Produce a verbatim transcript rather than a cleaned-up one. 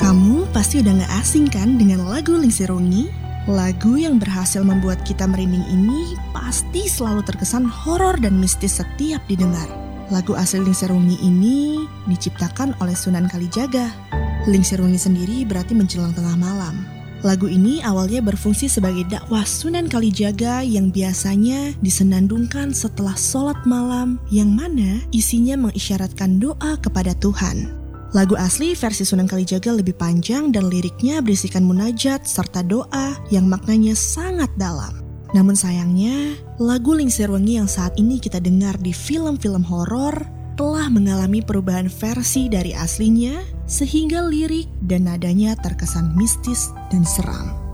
Kamu pasti udah gak asing kan dengan lagu Lingsirungi? Lagu yang berhasil membuat kita merinding ini pasti selalu terkesan horor dan mistis setiap didengar. Lagu asli Lingsirungi ini diciptakan oleh Sunan Kalijaga. Lingsirungi sendiri berarti menjelang tengah malam. Lagu ini awalnya berfungsi sebagai dakwah Sunan Kalijaga yang biasanya disenandungkan setelah sholat malam, yang mana isinya mengisyaratkan doa kepada Tuhan. Lagu asli versi Sunan Kalijaga lebih panjang dan liriknya berisikan munajat serta doa yang maknanya sangat dalam. Namun sayangnya, lagu Lingsirungi yang saat ini kita dengar di film-film horor telah mengalami perubahan versi dari aslinya sehingga lirik dan nadanya terkesan mistis dan seram.